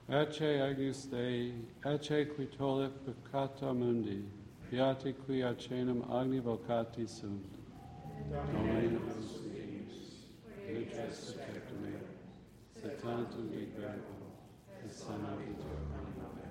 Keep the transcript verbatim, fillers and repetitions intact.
Ecce agnus Dei, ecce qui tollit peccata mundi, beati qui acenum agni vocati sunt. Domine nos dignus, nutres sectum mea, se tantum id verbo, et sana vitor anima mea.